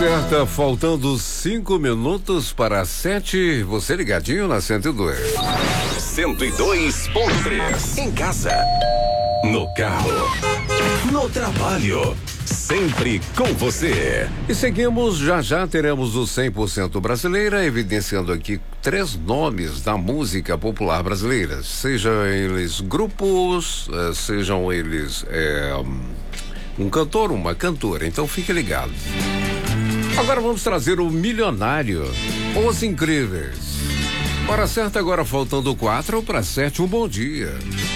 certa, faltando 5 minutos para 7. Você ligadinho na 102. 102.3. Em casa, no carro, no trabalho, sempre com você. E seguimos, já teremos o 100% brasileira, evidenciando aqui 3 nomes da música popular brasileira. Sejam eles grupos, sejam eles um cantor, uma cantora. Então fique ligado. Agora vamos trazer o milionário, Os Incríveis. Hora certa agora, faltando 4 para 7. Um bom dia.